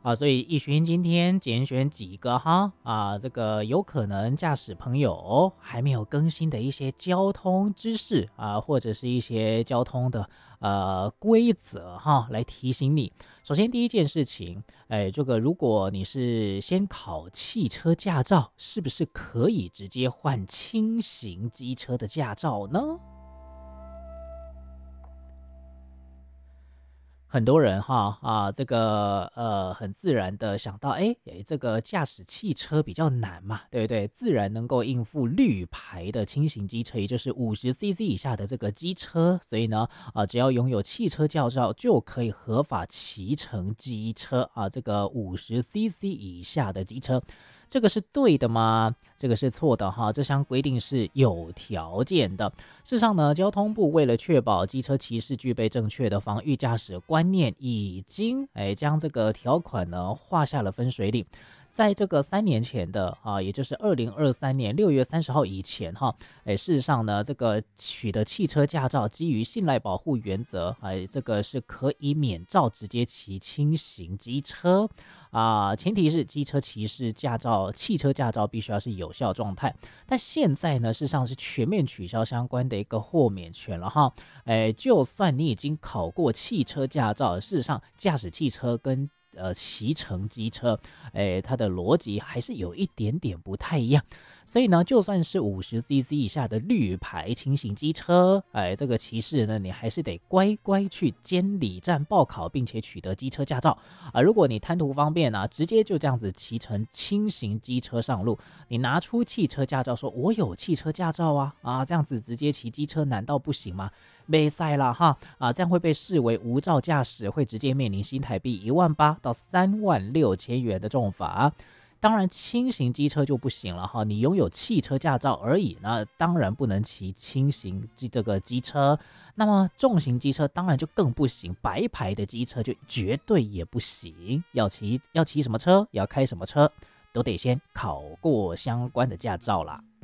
所以逸勋今天拣选几个这个有可能驾驶朋友还没有更新的一些交通知识或者是一些交通的规则来提醒你。首先第一件事情，这个如果你是先考汽车驾照，是不是可以直接换轻型机车的驾照呢？很多人这个很自然的想到，这个驾驶汽车比较难嘛，对不对？自然能够应付绿牌的轻型机车，也就是50cc 以下的这个机车，所以呢，只要拥有汽车驾照就可以合法骑乘机车这个50cc 以下的机车。这个是对的吗？这个是错的这项规定是有条件的。事实上呢，交通部为了确保机车骑士具备正确的防御驾驶观念，已经将这个条款呢画下了分水岭。在这个3年前的也就是2023年6月30号以前事实上呢，这个取得汽车驾照基于信赖保护原则，这个是可以免照直接骑轻型机车前提是机车骑士驾照、汽车驾照必须要是有效状态。但现在呢，事实上是全面取消相关的一个豁免权了就算你已经考过汽车驾照，事实上驾驶汽车跟骑乘机车，它的逻辑还是有一点点不太一样。所以呢，就算是50cc 以下的绿牌轻型机车，这个骑士呢，你还是得乖乖去监理站报考，并且取得机车驾照如果你贪图方便直接就这样子骑乘轻型机车上路，你拿出汽车驾照说我有汽车驾照这样子直接骑机车难道不行吗？没赛啦这样会被视为无照驾驶，会直接面临新台币18000到36000元的重罚。当然轻型机车就不行了你拥有汽车驾照而已，那当然不能骑轻型这个机车。那么重型机车当然就更不行，白牌的机车就绝对也不行。要骑什么车，要开什么车，都得先考过相关的驾照啦。